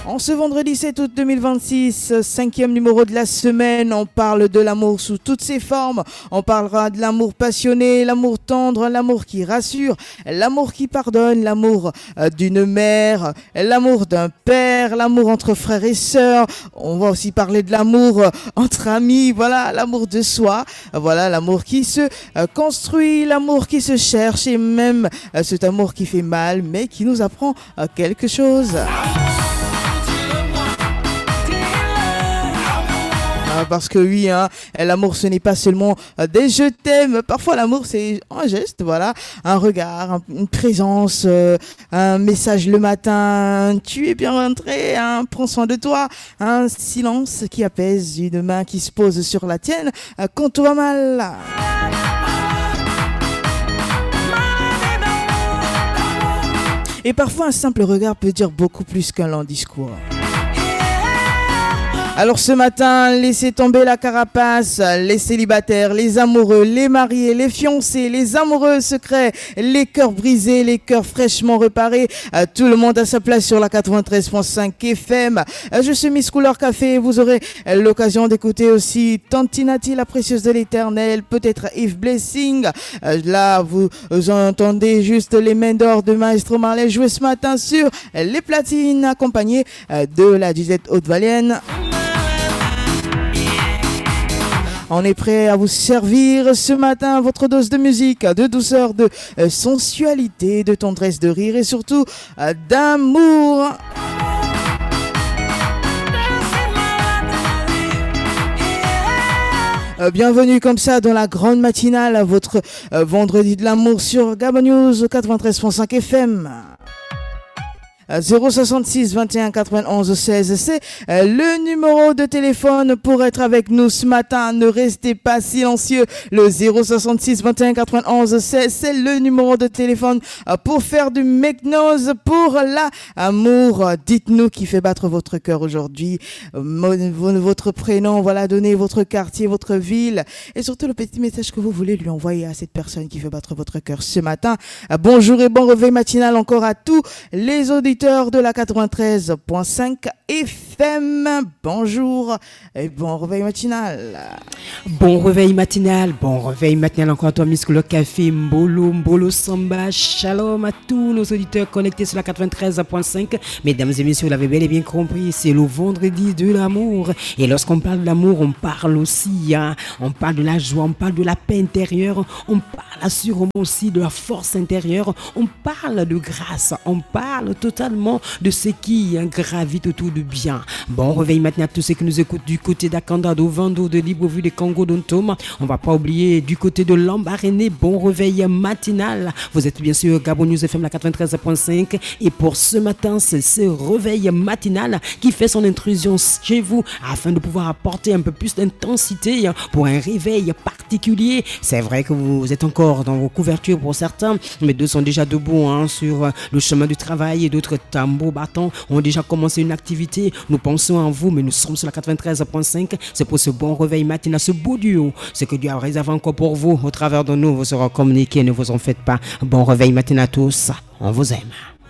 En ce vendredi 7 août 2026, cinquième numéro de la semaine, on parle de l'amour sous toutes ses formes. On parlera de l'amour passionné, l'amour tendre, l'amour qui rassure, l'amour qui pardonne, l'amour d'une mère, l'amour d'un père, l'amour entre frères et sœurs. On va aussi parler de l'amour entre amis, voilà, l'amour de soi, voilà, l'amour qui se construit, l'amour qui se cherche et même cet amour qui fait mal mais qui nous apprend quelque chose. Parce que oui, hein, l'amour ce n'est pas seulement des je t'aime. Parfois l'amour c'est un geste, voilà, un regard, une présence, un message le matin, tu es bien rentré, hein, prends soin de toi, un silence qui apaise, une main qui se pose sur la tienne quand tout va mal. Et parfois un simple regard peut dire beaucoup plus qu'un long discours. Alors ce matin, laissez tomber la carapace, les célibataires, les amoureux, les mariés, les fiancés, les amoureux secrets, les cœurs brisés, les cœurs fraîchement réparés. Tout le monde a sa place sur la 93.5 FM. Je suis Miss Couleur Café. Vous aurez l'occasion d'écouter aussi Tantinati, la précieuse de l'éternel, peut-être Yves Blessing. Là, vous entendez juste les mains d'or de Maestro Marley jouer ce matin sur les platines, accompagnées de la disette haute-valienne. On est prêt à vous servir ce matin votre dose de musique, de douceur, de sensualité, de tendresse, de rire et surtout d'amour. Bienvenue comme ça dans la grande matinale, votre vendredi de l'amour sur Gabon News 93.5 FM. 066 21 91 16, c'est le numéro de téléphone pour être avec nous ce matin. Ne restez pas silencieux. Le 066 21 91 16, c'est le numéro de téléphone pour faire du make-nose pour l'amour. Dites-nous qui fait battre votre cœur aujourd'hui, votre prénom, voilà, donnez votre quartier, votre ville et surtout le petit message que vous voulez lui envoyer à cette personne qui fait battre votre cœur ce matin. Bonjour et bon réveil matinal encore à tous les auditeurs de la 93.5 FM. Bonjour et bon réveil matinal. Bon réveil matinal encore à toi Miss Couleur Café, Mbolo Samba. Shalom à tous nos auditeurs connectés sur la 93.5. Mesdames et messieurs, vous l'avez bel et bien compris, c'est le vendredi de l'amour. Et lorsqu'on parle de l'amour, on parle aussi, hein, on parle de la joie, on parle de la paix intérieure, on parle assurément aussi de la force intérieure, on parle de grâce, on parle totalement de ce qui gravite autour du bien. Bon réveil maintenant à tous ceux qui nous écoutent du côté d'Akanda, de Vando, de Libreville, de Congo, d'Ontoma. On va pas oublier du côté de Lambaréné. Bon réveil matinal. Vous êtes bien sûr Gabon News FM la 93.5 et pour ce matin, c'est ce réveil matinal qui fait son intrusion chez vous afin de pouvoir apporter un peu plus d'intensité pour un réveil particulier. C'est vrai que vous êtes encore dans vos couvertures pour certains, mais d'autres sont déjà debout sur le chemin du travail et d'autres tambours battants ont déjà commencé une activité. Nous pensons en vous, mais nous sommes sur la 93.5. C'est pour ce bon réveil matin, ce beau duo, ce que Dieu a réservé encore pour vous. Au travers de nous, vous serez communiqués, ne vous en faites pas. Bon réveil matin à tous, on vous aime.